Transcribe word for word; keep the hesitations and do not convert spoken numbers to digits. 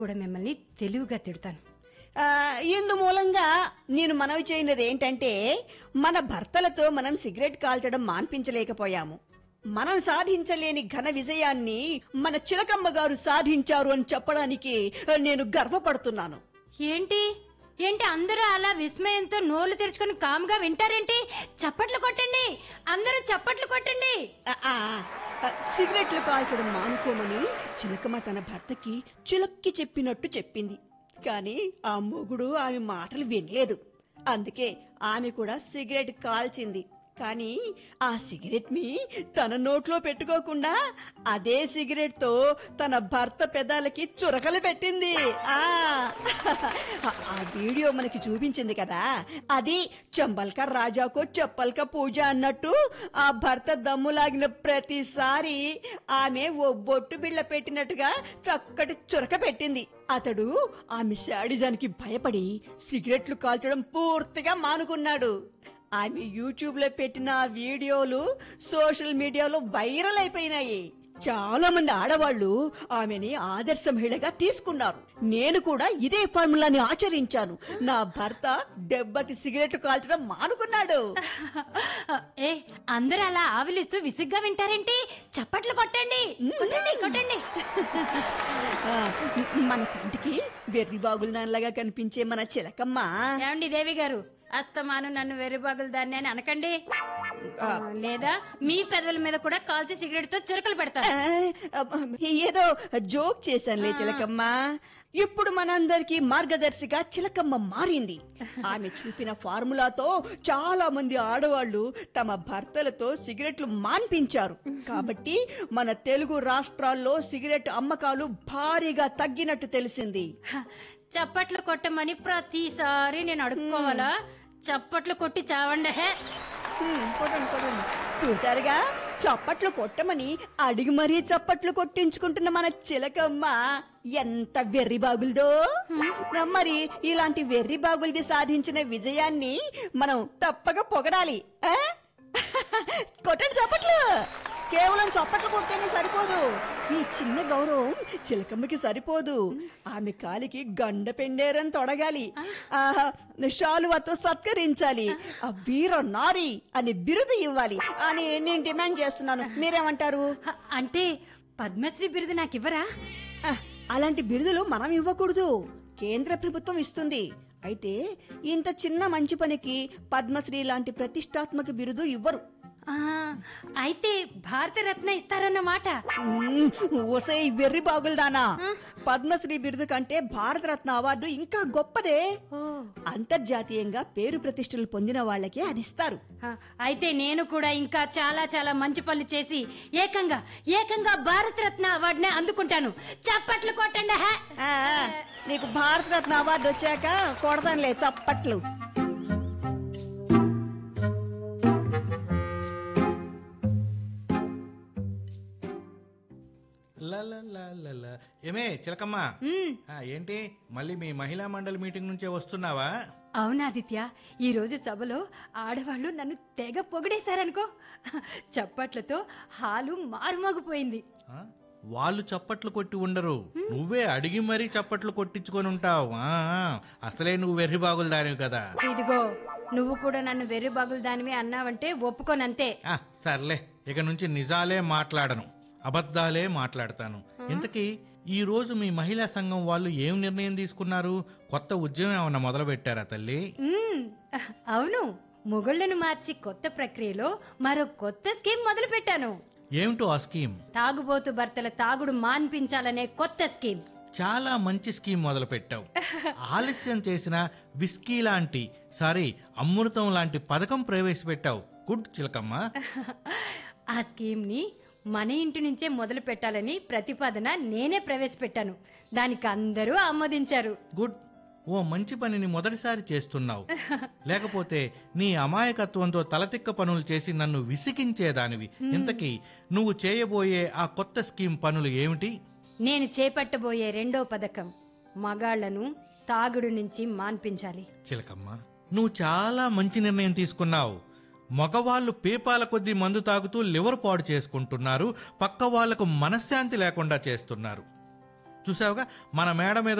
కూడా మిమ్మల్ని తెలివిగా తిడతాను. ఆ, ఇందు మూలంగా నేను మనవి చేయనది ఏంటంటే మన భర్తలతో మనం సిగరెట్ కాల్చడం మాన్పించలేకపోయాము. మనం సాధించలేని ఘన విజయాన్ని మన చిలకమ్మ గారు సాధించారు అని చెప్పడానికి నేను గర్వపడుతున్నాను. ఏంటి ఏంటి అందరూ అలా విస్మయంతో నోళ్లు తెరుచుకుని కామ్గా వింటారేంటి? చప్పట్లు కొట్టండి, అందరూ చప్పట్లు కొట్టండి. ఆ, ఆ, ఆ, సిగరెట్లు కాల్చడం మానుకోమని చిలకమ్మ తన భర్తకి చిలక్కి చెప్పినట్టు చెప్పింది. కానీ ఆ మొగుడు ఆమె మాటలు వినలేదు. అందుకే ఆమె కూడా సిగరెట్ కాల్చింది. కానీ ఆ సిగరెట్ ని తన నోట్లో పెట్టుకోకుండా అదే సిగరెట్ తో తన భర్త పెదాలకి చురకలు పెట్టింది. ఆ ఆ వీడియో మనకి చూపించింది కదా, అది చంబల్క రాజాకో చెప్పల్క పూజ అన్నట్టు ఆ భర్త దమ్ములాగిన ప్రతిసారి ఆమె ఓ బొట్టు బిళ్ళ పెట్టినట్టుగా చక్కటి చురక పెట్టింది. అతడు ఆమె శాడిజానికి భయపడి సిగరెట్లు కాల్చడం పూర్తిగా మానుకున్నాడు. ఆమె యూట్యూబ్ లో పెట్టిన వీడియోలు సోషల్ మీడియాలో వైరల్ అయిపోయినాయి. చాలా మంది ఆడవాళ్లు ఆమెని ఆదర్శ మహిళగా తీసుకున్నారు. నేను కూడా ఇదే ఫార్ములాని ఆచరించాను. నా భర్త దెబ్బకి సిగరెట్ కాల్చడం మానుకున్నాడు. ఏ అందరూ అలా ఆవిలిస్తూ విసుగ్గా వింటారేంటి? చప్పట్లు కొట్టండి, కొట్టండి, కొట్టండి. ఆ, మన కంటికి వెర్రి బాగులు దానిలాగా కనిపించే మన చిలకమ్మ. ఏమండి దేవి గారు, అస్తమాను నన్ను వెర్రిబాగులు దాన్ని అని అనకండి. ఆ, లేదా మీ పెదవుల మీద కూడా కాల్చి సిగరెట్ తో చురకలు పెడతాను. ఏదో జోక్ చేశానులే చిలకమ్మ. ఇప్పుడు మనందరికి మార్గదర్శిగా చిలకమ్మ మారింది. ఆమె చూపిన ఫార్ములాతో చాలా మంది ఆడవాళ్లు తమ భర్తలతో సిగరెట్లు మాన్పించారు. కాబట్టి మన తెలుగు రాష్ట్రాల్లో సిగరెట్ అమ్మకాలు భారీగా తగ్గినట్టు తెలిసింది. చప్పట్లు కొట్టమని ప్రతిసారి నేను అడుక్కోవాలా? చప్పట్లు కొట్టి చావండి. హే హ్మ్, కొట్టండి, కొట్టండి. చూశారుగా, చప్పట్లు కొట్టమని అడిగి మరీ చప్పట్లు కొట్టించుకుంటున్న మన చిలకమ్మ ఎంత వెర్రి బాగులదో. మరి ఇలాంటి వెర్రి బాగులది సాధించిన విజయాన్ని మనం తప్పక పొగడాలి. ఆ? కొట్టండి చప్పట్లు. కేవలం చప్పట్లు కొట్టేనే సరిపోదు. ఈ చిన్న గౌరవం చిలకమ్మకి సరిపోదు. ఆమె కాలికి గండ పెండేరని తొడగాలి. ఆ షాలువాతో సత్కరించాలి. ఆ వీర నారి అని బిరుదు ఇవ్వాలి అని నేను డిమాండ్ చేస్తున్నాను. మీరేమంటారు? హ, అంటే పద్మశ్రీ బిరుదు నాకు ఇవ్వరా? ఆ, అలాంటి బిరుదులు మనం ఇవ్వకూడదు, కేంద్ర ప్రభుత్వం ఇస్తుంది. అయితే ఇంత చిన్న మంచి పనికి పద్మశ్రీ లాంటి ప్రతిష్టాత్మక బిరుదు ఇవ్వరు. ఆ, అయితే భారతరత్న ఇస్తారన్నమాట. ఓసై వెర్రి బాగుల్దానా, పద్మశ్రీ బిరుదు కంటే భారతరత్న అవార్డు ఇంకా గొప్పదే. అంతర్జాతీయంగా పేరు ప్రతిష్టలు పొందిన వాళ్ళకే అది ఇస్తారు. ఆ, అయితే నేను కూడా ఇంకా చాలా చాలా మంచి పనులు చేసి ఏకంగా ఏకంగా భారతరత్న అవార్డునే అందుకుంటాను. చప్పట్లు కొట్టండి. హే ఆ, నీకు భారతరత్న అవార్డు వచ్చాక కొడతానులే చప్పట్లు. లలలలల. ఏమే చిలకమ్మ, ఉమ్, ఆ, ఏంటి మళ్ళీ మీ మహిళా మండలి మీటింగ్ నుంచే వస్తున్నావా? అవునాదిత్య, ఈ రోజు సభలో ఆడవాళ్లు నన్ను తెగ పొగిడేశారనుకో. చప్పట్లతో హాలు మారుమోగిపోయింది. ఆ? వాళ్ళు చప్పట్లు కొట్టి ఉండరు, నువ్వే అడిగి మరీ చప్పట్లు కొట్టించుకొని ఉంటావు. ఆ, ఆ, అసలే నువ్వు వెర్రి బాగులు దానివి కదా. ఇదిగో, నువ్వు కూడా నన్ను వెర్రి బాగులు దానివి అన్నావంటే ఒప్పుకోనంతే. ఆ, సర్లే, ఇక నుంచి నిజాలే మాట్లాడను, అబద్ధాలే మాట్లాడతాను. ఇంతకీ ఈ రోజు మీ మహిళా సంఘం వాళ్ళు ఏం నిర్ణయం తీసుకున్నారు? కొత్త ఉద్యమం ఏమన్నా మొదలు పెట్టారా తల్లి? ఉమ్, అవును, మొగుళ్లను మార్చి కొత్త ప్రక్రియలో మరో కొత్త స్కీమ్ మొదలు పెట్టాను. ఏమిటో ఆ స్కీమ్? తాగుబోతు భర్తల తాగుడు మాన్పించాలనే కొత్త స్కీమ్. చాలా మంచి స్కీమ్ మొదలు పెట్టావు. ఆలస్యం చేసిన విస్కీ లాంటి సారీ అమృతం లాంటి పథకం ప్రవేశపెట్టావు. గుడ్ చిలకమ్మ. ఆ స్కీమ్ ని మన ఇంటి నుంచే మొదలు పెట్టాలని ప్రతిపాదన నేనే ప్రవేశపెట్టాను. దానికి అందరూ ఆమోదించారు. గుడ్. ఓ మంచి పనిని మొదటిసారి చేస్తున్నావు. లేకపోతే నీ అమాయకత్వంతో తలతిక్క పనులు చేసి నన్ను విసిగించేదానివి. ఇంతకీ నువ్వు చేయబోయే ఆ కొత్త స్కీమ్ పనులు ఏమిటి? నేను చేపట్టబోయే రెండో పథకం మగాళ్లను తాగుడు నుంచి మాన్పించాలి. చిలకమ్మ, నువ్వు చాలా మంచి నిర్ణయం తీసుకున్నావు. మగవాళ్ళు పీపాల కొద్దీ మందు తాగుతూ లివర్ పాడు చేసుకుంటున్నారు, పక్క వాళ్లకు మనశ్శాంతి లేకుండా చేస్తున్నారు. చూసావుగా మన మేడ మీద